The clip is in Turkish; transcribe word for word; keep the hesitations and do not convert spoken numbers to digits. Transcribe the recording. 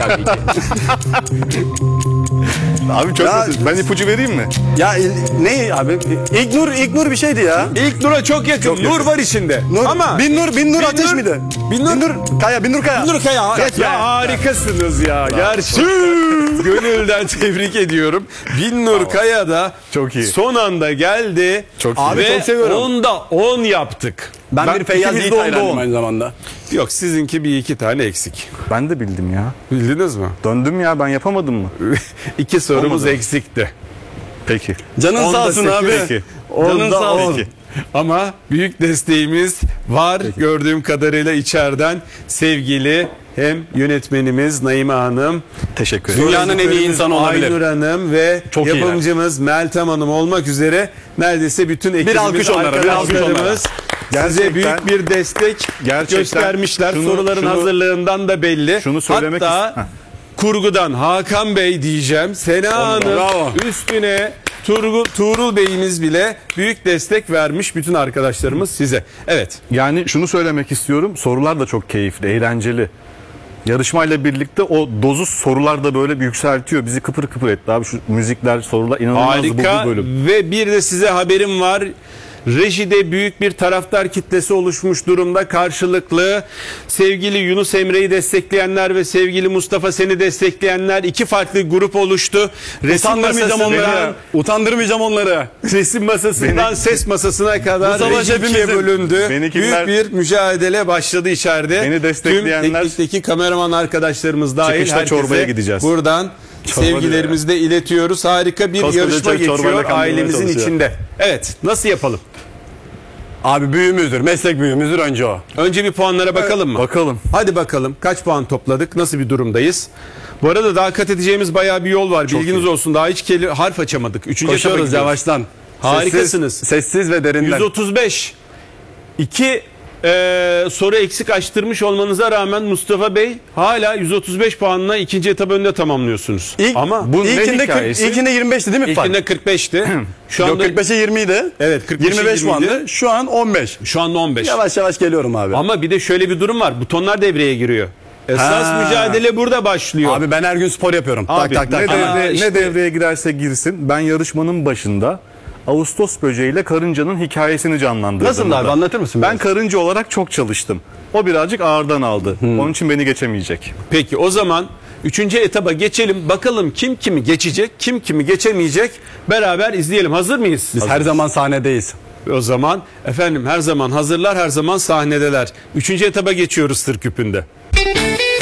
tabii ki. Abi çok Ya- basit. Ben ipucu vereyim mi? Ya il- ne abi? İlk nur, ilk nur bir şeydi ya. İlk Nur'a çok yakın. Çok yakın. Nur var içinde. Nur, Ama bin nur, bin nur Bin ateş Nur- miydi? Bin Nur- Nur Kaya, bin nur Kaya. Nur Kaya. Geç Ya be. harikasınız ya. Gerçekten. Gönülden tebrik ediyorum. Bin Nur Kaya da Çok iyi. son anda geldi. Çok iyi. Abi Ve çok seviyorum. onda on yaptık. Ben, Ben bir Feyyaz ikimiz de Yiğit onda hayranıyım on. aynı zamanda. Yok, sizinki bir iki tane eksik. Ben de bildim ya. Bildiniz mi? Döndüm ya, ben yapamadım mı? İki sorumuz Olmadı. eksikti. Peki. Canın Onda sağ olsun sekiz. abi. Peki. Canın Onda sağ on. olsun. Ama büyük desteğimiz var. Gördüğüm kadarıyla içeriden sevgili hem yönetmenimiz Naime Hanım, Teşekkür ederim. Dünyanın en iyi insanı olabilir. Aynur Hanım ve Çok iyiler. yapımcımız Meltem Hanım olmak üzere neredeyse bütün ekibimiz, alkış onlara, bir alkış onlara. arkadaşlarımız size Gerçekten- büyük bir destek Gerçekten göstermişler. şunu- Soruların şunu- hazırlığından da belli. şunu söylemek Hatta ist- Heh. kurgudan Hakan Bey diyeceğim. Sena Hanım bravo. üstüne Turgul, Tuğrul Bey'imiz bile büyük destek vermiş, bütün arkadaşlarımız size. Evet. Yani şunu söylemek istiyorum. Sorular da çok keyifli, eğlenceli. Yarışmayla birlikte o dozu sorular da böyle bir yükseltiyor. Bizi kıpır kıpır etti abi. Şu müzikler, sorular inanılmaz Harika bu bölüm. ve bir de size haberim var. Rejide büyük bir taraftar kitlesi oluşmuş durumda karşılıklı. Sevgili Yunus Emre'yi destekleyenler ve sevgili Mustafa seni destekleyenler iki farklı grup oluştu. Resim Utandırmayacağım masasından, onları. Utandırmayacağım onları. resim masasından ses masasına kadar Bu savaş reji ikiye hepimizin. bölündü. Benikiler- Büyük bir mücadele başladı içeride. Beni destekleyenler- Tüm teknikteki kameraman arkadaşlarımız dahil Çıkışta herkese çorbaya gideceğiz. buradan Çorba sevgilerimizi de iletiyoruz. Harika bir Koskoca yarışma çocuk çorbayla geçiyor kandırmaya ailemizin çalışıyor. içinde. Evet, nasıl yapalım? Abi büyüğümüzdür, meslek büyüğümüzdür önce o. Önce bir puanlara bakalım mı? Bakalım. Hadi bakalım kaç puan topladık? Nasıl bir durumdayız? Bu arada daha kat edeceğimiz bayağı bir yol var. Bilginiz iyi. olsun. Daha hiç kelime, harf açamadık. Üçüncü etapa Koşuyoruz gidiyoruz. yavaştan. Harikasınız. Sessiz, sessiz ve derinden. yüz otuz beş. İki eee, soru eksik açtırmış olmanıza rağmen Mustafa Bey hala yüz otuz beş puanla ikinci etap önünde tamamlıyorsunuz. İlk, Ama bu ne ilkinde, kırk, hikayesi? ilkinde yirmi beşti değil mi fark? ilkinde kırk beşti. Şu Yok, anda kırk beşe yirmi idi. Evet, kırk beşe yirmi beş yirmi idi. puandı. Şu an on beş. şu anda on beş. Yavaş yavaş geliyorum abi. Ama bir de şöyle bir durum var. Butonlar devreye giriyor. Esas Ha. mücadele burada başlıyor. Abi ben her gün spor yapıyorum. Abi, tak tak Ne, tak. Aa, devre, işte- ne devreye girerse girsin, ben yarışmanın başında Ağustos böceğiyle karıncanın hikayesini canlandırdım. Nasıl abi, burada. anlatır mısın Ben biraz? karınca olarak çok çalıştım. O birazcık ağırdan aldı. Onun için beni geçemeyecek. Peki o zaman üçüncü etaba geçelim. Bakalım kim kimi geçecek, kim kimi geçemeyecek. Beraber izleyelim. Hazır mıyız? Biz her zaman sahnedeyiz. O zaman efendim her zaman hazırlar, her zaman sahnedeler. Üçüncü etaba geçiyoruz Sır Küpü'nde.